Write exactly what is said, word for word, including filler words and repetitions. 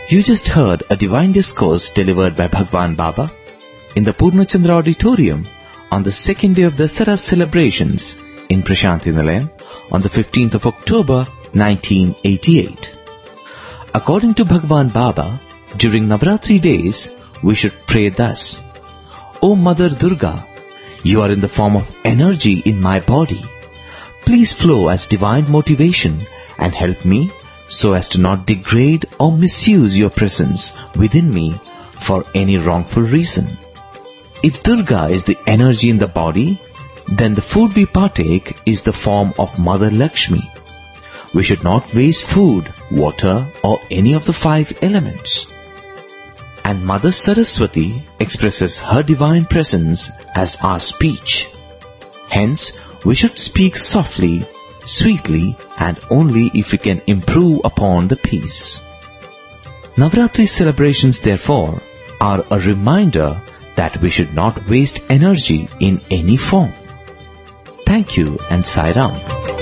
You just heard a divine discourse delivered by Bhagwan Baba in the Purnachandra Auditorium on the second day of Dasara celebrations in Prashanti Nilayam on the fifteenth of October nineteen eighty-eight. According to Bhagwan Baba, during Navratri days, we should pray thus: O Mother Durga, you are in the form of energy in my body. Please flow as divine motivation and help me so as to not degrade or misuse your presence within me for any wrongful reason. If Durga is the energy in the body, then the food we partake is the form of Mother Lakshmi. We should not waste food, water, or any of the five elements. And Mother Saraswati expresses her divine presence as our speech. Hence, we should speak softly, sweetly, and only if we can improve upon the peace. Navratri celebrations, therefore, are a reminder that we should not waste energy in any form. Thank you and Sai Ram.